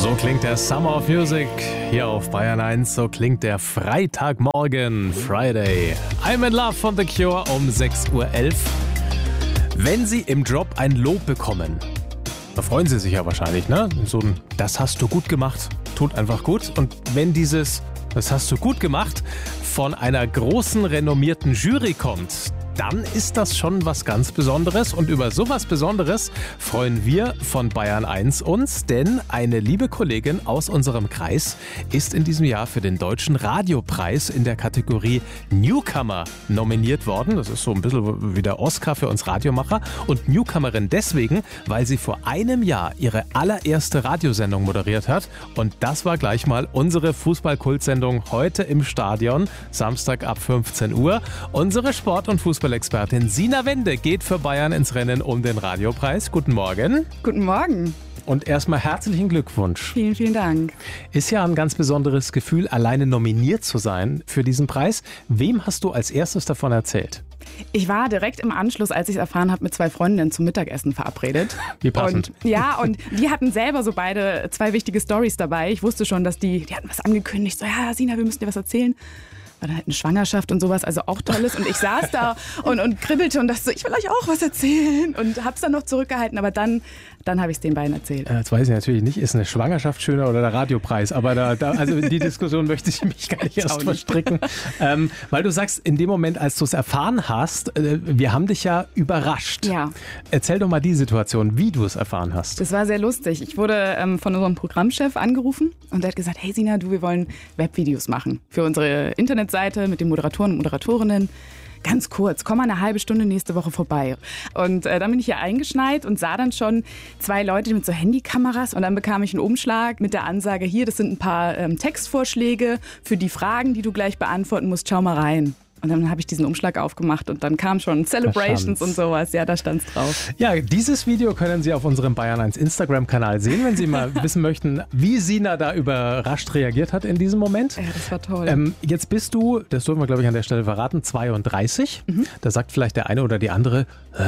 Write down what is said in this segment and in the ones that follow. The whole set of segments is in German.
So klingt der Summer of Music hier auf Bayern 1. So klingt der Freitagmorgen, Friday. I'm in Love von The Cure um 6.11 Uhr. Wenn Sie im Job ein Lob bekommen, da freuen Sie sich ja wahrscheinlich, ne? So ein "Das hast du gut gemacht" tut einfach gut. Und wenn dieses "Das hast du gut gemacht" von einer großen, renommierten Jury kommt, dann ist das schon was ganz Besonderes. Und über sowas Besonderes freuen wir von Bayern 1 uns, denn eine liebe Kollegin aus unserem Kreis ist in diesem Jahr für den Deutschen Radiopreis in der Kategorie Newcomer nominiert worden. Das ist so ein bisschen wie der Oscar für uns Radiomacher. Und Newcomerin deswegen, weil sie vor einem Jahr ihre allererste Radiosendung moderiert hat. Und das war gleich mal unsere Fußball-Kultsendung heute im Stadion, Samstag ab 15 Uhr. Unsere Sport- und Fußball-Expertin Sina Wende geht für Bayern ins Rennen um den Radiopreis. Guten Morgen. Guten Morgen. Und erstmal herzlichen Glückwunsch. Vielen, vielen Dank. Ist ja ein ganz besonderes Gefühl, alleine nominiert zu sein für diesen Preis. Wem hast du als erstes davon erzählt? Ich war direkt im Anschluss, als ich es erfahren habe, mit 2 Freundinnen zum Mittagessen verabredet. Wie passend. Und die hatten selber so beide 2 wichtige Storys dabei. Ich wusste schon, dass die hatten was angekündigt. So, ja, Sina, wir müssen dir was erzählen. War dann halt eine Schwangerschaft und sowas, also auch Tolles. Und ich saß da und kribbelte und dachte so, ich will euch auch was erzählen. Und hab's dann noch zurückgehalten, aber dann habe ich es den beiden erzählt. Jetzt weiß ich natürlich nicht, ist eine Schwangerschaft schöner oder der Radiopreis, aber also die Diskussion möchte ich mich gar nicht erst verstricken. Weil du sagst, in dem Moment, als du es erfahren hast, wir haben dich ja überrascht. Ja. Erzähl doch mal die Situation, wie du es erfahren hast. Das war sehr lustig. Ich wurde von unserem Programmchef angerufen und der hat gesagt, hey Sina, wir wollen Webvideos machen für unsere Internetseite mit den Moderatoren und Moderatorinnen. Ganz kurz, komm mal eine halbe Stunde nächste Woche vorbei. Und dann bin ich hier eingeschneit und sah dann schon 2 Leute mit so Handykameras. Und dann bekam ich einen Umschlag mit der Ansage, hier, das sind ein paar Textvorschläge für die Fragen, die du gleich beantworten musst. Schau mal rein. Und dann habe ich diesen Umschlag aufgemacht und dann kam schon Celebrations und sowas. Ja, da stand's drauf. Ja, dieses Video können Sie auf unserem Bayern 1 Instagram-Kanal sehen, wenn Sie mal wissen möchten, wie Sina da überrascht reagiert hat in diesem Moment. Ja, das war toll. Jetzt bist du, das dürfen wir glaube ich an der Stelle verraten, 32. Da sagt vielleicht der eine oder die andere,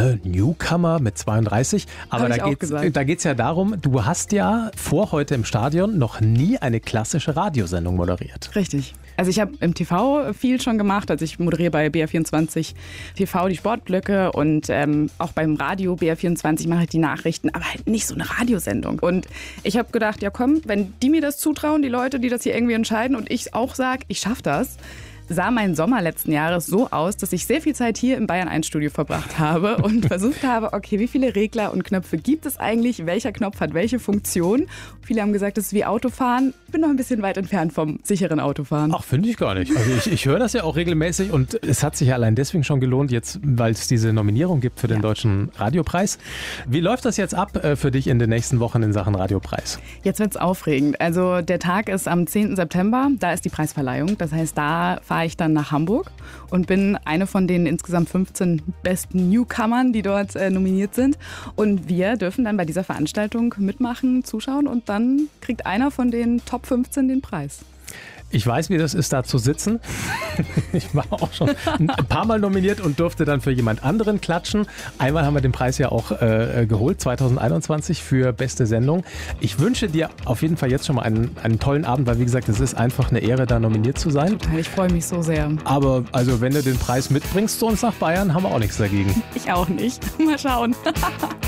Newcomer mit 32. Aber da geht's ja darum, du hast ja vor heute im Stadion noch nie eine klassische Radiosendung moderiert. Richtig. Also ich habe im TV viel schon gemacht, also ich moderiere bei BR24 TV die Sportblöcke und auch beim Radio BR24 mache ich die Nachrichten, aber halt nicht so eine Radiosendung. Und ich habe gedacht, ja komm, wenn die mir das zutrauen, die Leute, die das hier irgendwie entscheiden und ich auch sage, ich schaffe das, sah mein Sommer letzten Jahres so aus, dass ich sehr viel Zeit hier im Bayern 1 Studio verbracht habe und versucht habe, okay, wie viele Regler und Knöpfe gibt es eigentlich? Welcher Knopf hat welche Funktion? Viele haben gesagt, das ist wie Autofahren. Bin noch ein bisschen weit entfernt vom sicheren Autofahren. Ach, finde ich gar nicht. Also ich höre das ja auch regelmäßig und es hat sich ja allein deswegen schon gelohnt, jetzt, weil es diese Nominierung gibt für den Deutschen Radiopreis. Wie läuft das jetzt ab für dich in den nächsten Wochen in Sachen Radiopreis? Jetzt wird's aufregend. Also der Tag ist am 10. September, da ist die Preisverleihung. Das heißt, da fahre ich dann nach Hamburg und bin eine von den insgesamt 15 besten Newcomern, die dort nominiert sind. Und wir dürfen dann bei dieser Veranstaltung mitmachen, zuschauen und dann kriegt einer von den Top 15 den Preis. Ich weiß, wie das ist, da zu sitzen. Ich war auch schon ein paar Mal nominiert und durfte dann für jemand anderen klatschen. Einmal haben wir den Preis ja auch geholt, 2021 für beste Sendung. Ich wünsche dir auf jeden Fall jetzt schon mal einen tollen Abend, weil wie gesagt, es ist einfach eine Ehre, da nominiert zu sein. Total, ich freue mich so sehr. Aber also wenn du den Preis mitbringst zu uns nach Bayern, haben wir auch nichts dagegen. Ich auch nicht. Mal schauen.